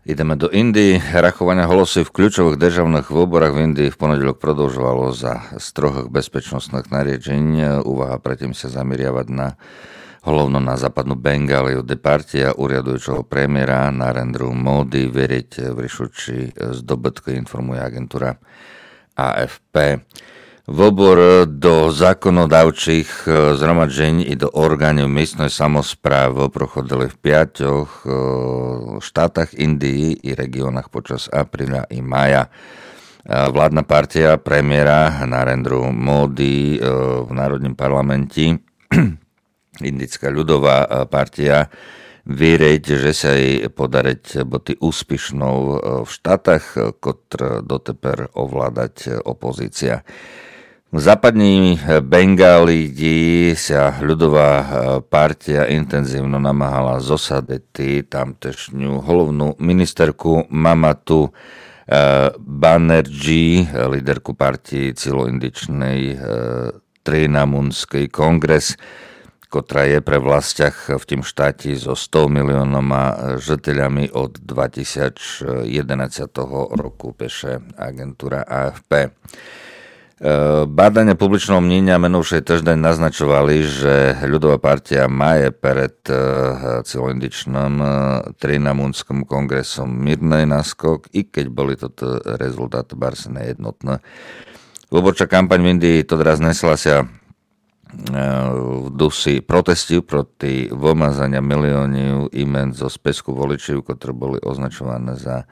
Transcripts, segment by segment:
Ideme do Indii. Rachovania hlasov v kľúčových državných voľbách v Indii v ponedeľok prodĺžovalo za strohých bezpečnostných nariadení. Úvaha predtým sa zameriavať hlavno na západnú Bengáliu, kde partia uriadujúceho premiéra Narendru Modi veriť v riešuči zdobitky, informuje agentúra AFP. Vobor do zákonodavčích zhromaždení i do orgánov miestnej samosprávy prochodili v 5 štátach Indii i regiónach počas apríla i mája. Vládna partia premiéra Narendru Modi v Národnom parlamente, Indická ľudová partia, viereť, že sa jej podariť byť úspešnou v štátach, ktoré doteper ovládať opozícia. V západní Bengálii sa ľudová partia intenzívno namáhala zosadiť tamtešňu hlavnú ministerku Mamatu Banerjee, líderku partii celoindičnej Trinamunský kongres, ktorá je pre vlastiach v tým štáti so 100 miliónoma žiteľami od 2011 roku, píše agentúra AFP. Bádania publičného mnenia menovšej týždeň naznačovali, že ľudová partia maje pred celoindičným Trinamunským kongresom mírny náskok, i keď boli toto rezultáty barse nejednotné. Vyborčá kampaň v Indii to teraz nesla sa v dusi protestiu proti vymazania miliónov imen zo spisku voličov, ktoré boli označované za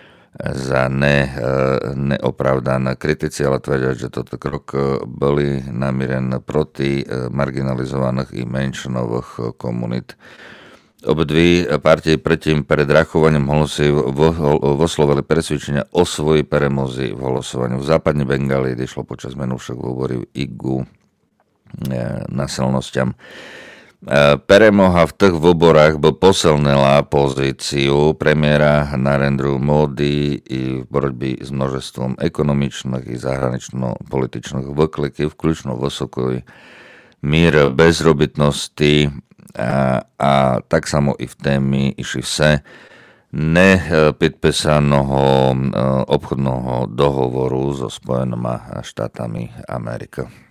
neopravdané. Kritici ale tvrdia, že toto krok boli namierené proti marginalizovaných i menšinových komunít. Obidve partie predtým pred rachovaním hlasov voslovili presvedčenia o svojej premozi v hlasovaní. V západnej Bengálii išlo počas menúšok voľby igu násilnostiam. Peremoha v tých voľbách by posilnila pozíciu premiéra Narendru Modi i v borotbi s množstvom ekonomičných i zahranično-političných vyklikov, vključno vysokoj míre bezrobitnosti a tak samo i v témy išli vse nepodpísaného obchodného dohovoru so Spojenými štátami Ameriky.